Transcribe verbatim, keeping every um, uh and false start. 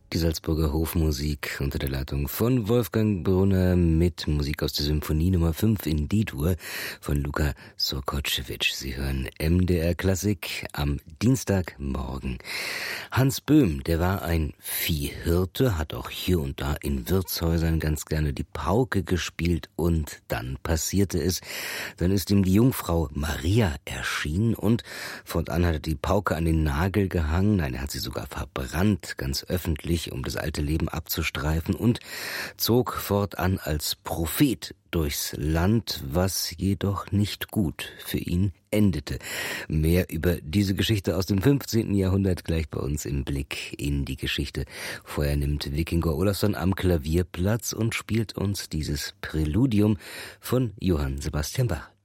Die Salzburger Hofmusik unter der Leitung von Wolfgang Brunner mit Musik aus der Symphonie Nummer fünf in D-Dur von Luka Sorkotschewitsch. Sie hören M D R Klassik am Dienstagmorgen. Hans Böhm, der war ein Viehhirte, hat auch hier und da in Wirtshäusern ganz gerne die Pauke gespielt und dann passierte es. Dann ist ihm die Jungfrau Maria erschienen und fortan hat er die Pauke an den Nagel gehangen. Nein, er hat sie sogar verbrannt, ganz öffentlich, um das alte Leben abzustreifen und zog fortan als Prophet durchs Land, was jedoch nicht gut für ihn endete. Mehr über diese Geschichte aus dem fünfzehnten Jahrhundert gleich bei uns im Blick in die Geschichte. Vorher nimmt Wikinger Olafsson am Klavier Platz und spielt uns dieses Präludium von Johann Sebastian Bach.